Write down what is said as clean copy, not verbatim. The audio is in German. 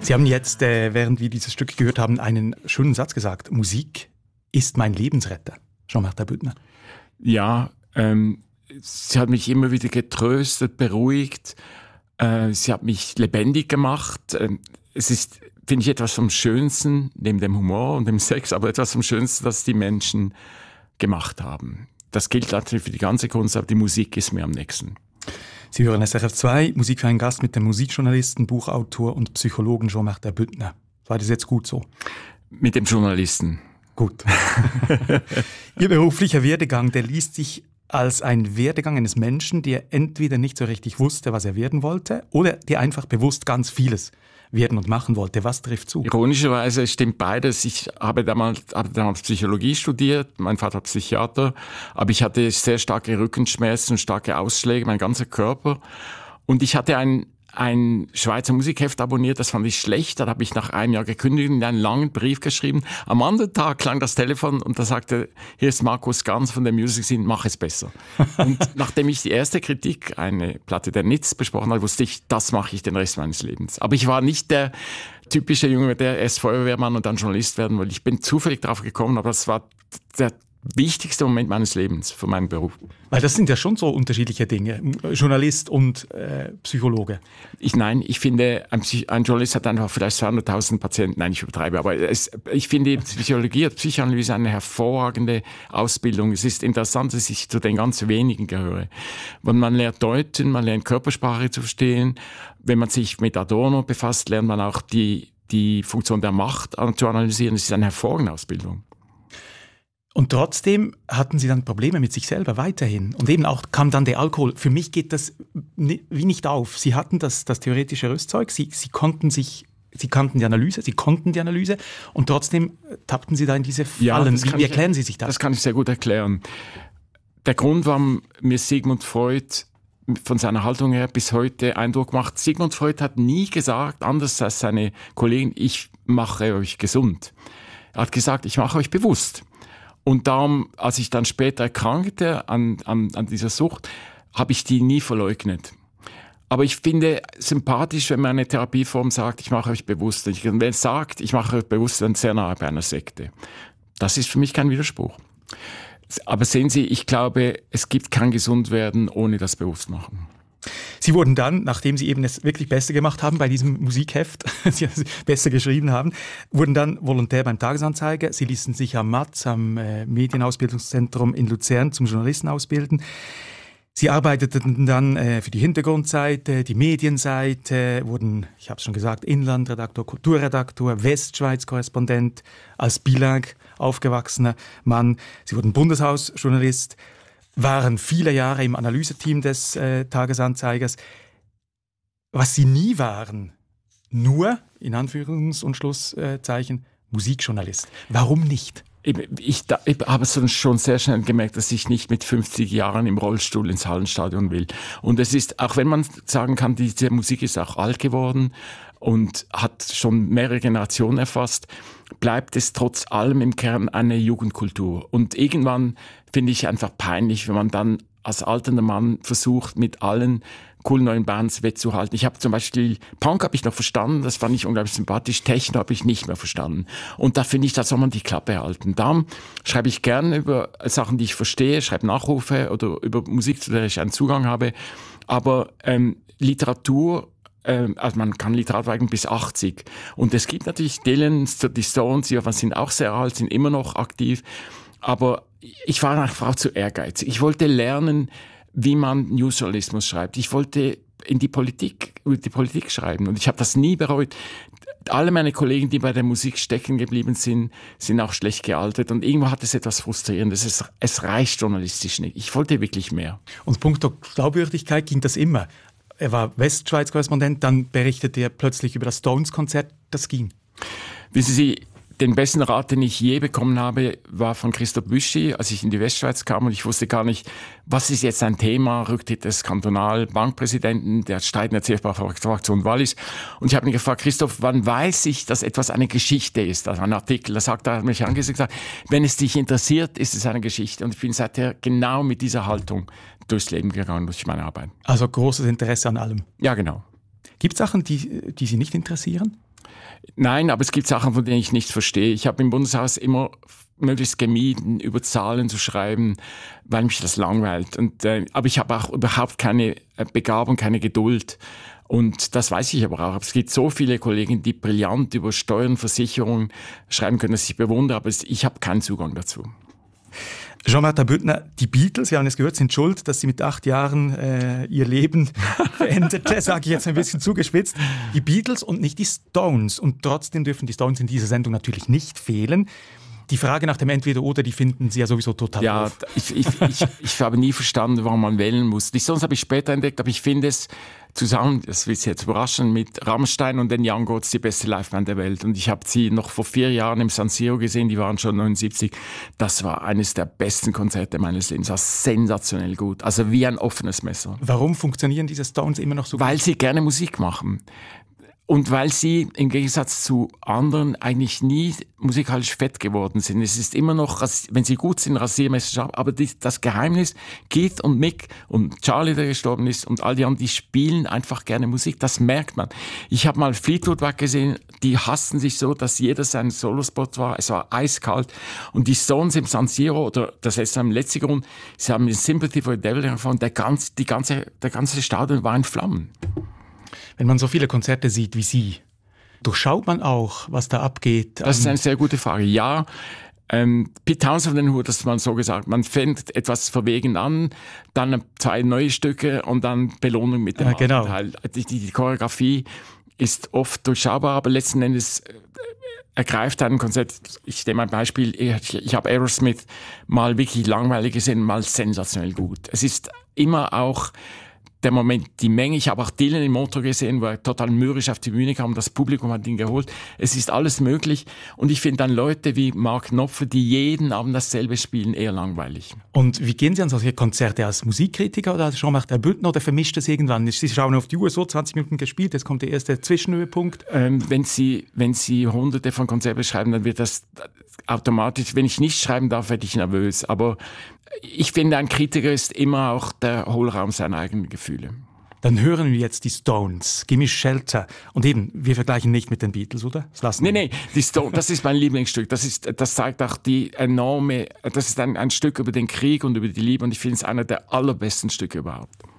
Sie haben jetzt, während wir dieses Stück gehört haben, einen schönen Satz gesagt. Musik ist mein Lebensretter. Jean-Martin Büttner. Ja, sie hat mich immer wieder getröstet, beruhigt. Sie hat mich lebendig gemacht. Es ist, finde ich, etwas vom Schönsten, neben dem Humor und dem Sex, aber etwas vom Schönsten, das die Menschen gemacht haben. Das gilt natürlich für die ganze Kunst, aber die Musik ist mir am nächsten. Sie hören SRF 2, Musik für einen Gast mit dem Musikjournalisten, Buchautor und Psychologen Jean-Martin Büttner. War das jetzt gut so? Mit dem Journalisten. Gut. Ihr beruflicher Werdegang, der liest sich als ein Werdegang eines Menschen, der entweder nicht so richtig wusste, was er werden wollte, oder der einfach bewusst ganz vieles werden und machen wollte. Was trifft zu? Ironischerweise stimmt beides. Ich habe damals Psychologie studiert, mein Vater war Psychiater, aber ich hatte sehr starke Rückenschmerzen, starke Ausschläge, mein ganzer Körper. Und ich hatte ein Schweizer Musikheft abonniert, das fand ich schlecht. Da habe ich nach einem Jahr gekündigt und einen langen Brief geschrieben. Am anderen Tag klang das Telefon und da sagte, hier ist Markus Ganz von der Music Scene, mach es besser. Und nachdem ich die erste Kritik, eine Platte der Nitz, besprochen habe, wusste ich, das mache ich den Rest meines Lebens. Aber ich war nicht der typische Junge, der erst Feuerwehrmann und dann Journalist werden wollte. Ich bin zufällig drauf gekommen, aber das war der wichtigste Moment meines Lebens für meinen Beruf. Weil das sind ja schon so unterschiedliche Dinge, Journalist und Psychologe. Ich finde, ein Journalist hat einfach vielleicht 200.000 Patienten, nein, ich übertreibe, aber ich finde Psychologie und Psychoanalyse eine hervorragende Ausbildung. Es ist interessant, dass ich zu den ganz wenigen gehöre. Weil man lernt deuten, man lernt Körpersprache zu verstehen. Wenn man sich mit Adorno befasst, lernt man auch die Funktion der Macht zu analysieren. Es ist eine hervorragende Ausbildung. Und trotzdem hatten Sie dann Probleme mit sich selber weiterhin. Und eben auch kam dann der Alkohol. Für mich geht das wie nicht auf. Sie hatten das theoretische Rüstzeug, Sie kannten die Analyse und trotzdem tappten Sie da in diese Fallen. Wie erklären Sie sich das? Das kann ich sehr gut erklären. Der Grund, warum mir Sigmund Freud von seiner Haltung her bis heute Eindruck macht, Sigmund Freud hat nie gesagt, anders als seine Kollegen, ich mache euch gesund. Er hat gesagt, ich mache euch bewusst. Und darum, als ich dann später erkrankte an dieser Sucht, habe ich die nie verleugnet. Aber ich finde sympathisch, wenn man eine Therapieform sagt, ich mache euch bewusst. Und wenn es sagt, ich mache euch bewusst, dann sehr nahe bei einer Sekte. Das ist für mich kein Widerspruch. Aber sehen Sie, ich glaube, es gibt kein Gesundwerden ohne das Bewusstmachen. Sie wurden dann, nachdem Sie eben es wirklich besser gemacht haben bei diesem Musikheft, Sie es besser geschrieben haben, wurden dann Volontär beim Tagesanzeiger. Sie ließen sich am MAZ, am Medienausbildungszentrum in Luzern, zum Journalisten ausbilden. Sie arbeiteten dann für die Hintergrundseite, die Medienseite, wurden, ich habe es schon gesagt, Inlandredaktor, Kulturredaktor, Westschweiz-Korrespondent, als bilingue aufgewachsener Mann. Sie wurden Bundeshausjournalist, waren viele Jahre im Analyseteam des Tagesanzeigers. Was sie nie waren, nur, in Anführungs- und Schlusszeichen, Musikjournalist. Warum nicht? Ich habe schon sehr schnell gemerkt, dass ich nicht mit 50 Jahren im Rollstuhl ins Hallenstadion will. Und es ist, auch wenn man sagen kann, diese Musik ist auch alt geworden und hat schon mehrere Generationen erfasst, bleibt es trotz allem im Kern eine Jugendkultur. Und irgendwann finde ich einfach peinlich, wenn man dann als alternder Mann versucht, mit allen coolen neuen Bands wettzuhalten. Ich habe zum Beispiel, Punk habe ich noch verstanden, das fand ich unglaublich sympathisch, Techno habe ich nicht mehr verstanden. Und da finde ich, da soll man die Klappe halten. Darum schreibe ich gerne über Sachen, die ich verstehe, schreibe Nachrufe oder über Musik, zu der ich einen Zugang habe. Aber Literatur, also man kann Literatur eigentlich bis 80. Und es gibt natürlich Dylan, die Stones, die sind auch sehr alt, sind immer noch aktiv. Aber ich war einfach auch zu ehrgeizig. Ich wollte lernen, wie man Newsjournalismus schreibt. Ich wollte über die Politik schreiben. Und ich habe das nie bereut. Alle meine Kollegen, die bei der Musik stecken geblieben sind, sind auch schlecht gealtert. Und irgendwo hat es etwas Frustrierendes. Es reicht journalistisch nicht. Ich wollte wirklich mehr. Und punkto Glaubwürdigkeit ging das immer. Er war Westschweiz-Korrespondent, dann berichtete er plötzlich über das Stones-Konzert. Das ging. Wissen Sie, den besten Rat, den ich je bekommen habe, war von Christoph Büschi, als ich in die Westschweiz kam und ich wusste gar nicht, was ist jetzt ein Thema, Rücktritt des Kantonalbankpräsidenten, der Streit in der CFA-Fraktion Wallis. Und ich habe ihn gefragt, Christoph, wann weiß ich, dass etwas eine Geschichte ist? Also ein Artikel, da hat er mich angesehen und gesagt, wenn es dich interessiert, ist es eine Geschichte. Und ich bin seither genau mit dieser Haltung durchs Leben gegangen, durch meine Arbeit. Also großes Interesse an allem. Ja, genau. Gibt es Sachen, die Sie nicht interessieren? Nein, aber es gibt Sachen, von denen ich nichts verstehe. Ich habe im Bundeshaus immer möglichst gemieden, über Zahlen zu schreiben, weil mich das langweilt. Aber ich habe auch überhaupt keine Begabung, keine Geduld. Und das weiß ich aber auch. Es gibt so viele Kollegen, die brillant über Steuern, Versicherungen schreiben können, dass ich bewundere, aber ich habe keinen Zugang dazu. Jean-Martin Büttner, die Beatles, wir haben es gehört, sind schuld, dass sie mit 8 Jahren ihr Leben veränderte, sage ich jetzt ein bisschen zugespitzt. Die Beatles und nicht die Stones. Und trotzdem dürfen die Stones in dieser Sendung natürlich nicht fehlen. Die Frage nach dem Entweder-Oder, die finden Sie ja sowieso total doof. Ich habe nie verstanden, warum man wählen muss. Die Stones habe ich später entdeckt, aber ich finde es zusammen, das will Sie jetzt überraschen, mit Rammstein und den Young Gods die beste Liveband der Welt. Und ich habe sie noch vor 4 Jahren im San Siro gesehen, die waren schon 79. Das war eines der besten Konzerte meines Lebens. Das war sensationell gut. Also wie ein offenes Messer. Warum funktionieren diese Stones immer noch so gut? Weil sie gerne Musik machen. Und weil sie im Gegensatz zu anderen eigentlich nie musikalisch fett geworden sind. Es ist immer noch, wenn sie gut sind, Rasiermesser, aber das Geheimnis, Keith und Mick und Charlie, der gestorben ist, und all die anderen, die spielen einfach gerne Musik. Das merkt man. Ich habe mal Fleetwood Mac gesehen, die hassten sich so, dass jeder sein Solospot war. Es war eiskalt. Und die Stones im San Siro, oder das ist am letzten Grund, sie haben den Sympathy for the Devil gefunden, der ganze Stadion war in Flammen. Wenn man so viele Konzerte sieht wie Sie, durchschaut man auch, was da abgeht? Das ist eine sehr gute Frage. Ja, Pete Townshend von den Who hat das mal so gesagt. Man fängt etwas verwegen an, dann 2 neue Stücke und dann Belohnung mit dem genau. Teil. Die Choreografie ist oft durchschaubar, aber letzten Endes ergreift ein Konzert. Ich nehme ein Beispiel. Ich habe Aerosmith mal wirklich langweilig gesehen, mal sensationell gut. Es ist immer auch der Moment, die Menge. Ich habe auch Dylan in Montreux gesehen, wo er total mürrisch auf die Bühne kam, das Publikum hat ihn geholt. Es ist alles möglich und ich finde dann Leute wie Mark Knopfler, die jeden Abend dasselbe spielen, eher langweilig. Und wie gehen Sie an solche Konzerte als Musikkritiker oder als Jean-Martin Büttner oder vermischt das irgendwann? Sie schauen auf die Uhr, so 20 Minuten gespielt, jetzt kommt der erste Zwischenhöhepunkt. Wenn Sie Hunderte von Konzerten schreiben, dann wird das automatisch, wenn ich nicht schreiben darf, werde ich nervös. Aber ich finde, ein Kritiker ist immer auch der Hohlraum seiner eigenen Gefühle. Dann hören wir jetzt die Stones, Gimme Shelter. Und eben, wir vergleichen nicht mit den Beatles, oder? Nee, die Stones, das ist mein Lieblingsstück. Das zeigt auch das ist ein Stück über den Krieg und über die Liebe und ich finde es einer der allerbesten Stücke überhaupt.